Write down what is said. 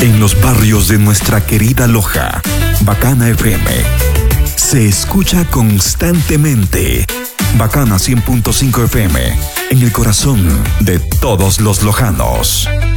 En los barrios de nuestra querida Loja, Bacana FM se escucha constantemente. Bacana 100.5 FM, en el corazón de todos los lojanos.